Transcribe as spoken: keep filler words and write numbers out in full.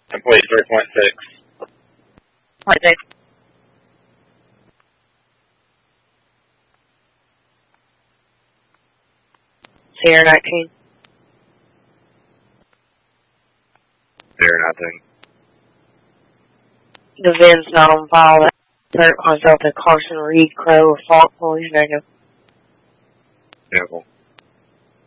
Complete three point six. Point six. Sierra nineteen. Sierra nineteen. The V I N's not on file. Third one's out to Carson Reed, Crow, Fault, Police, negative. Beautiful.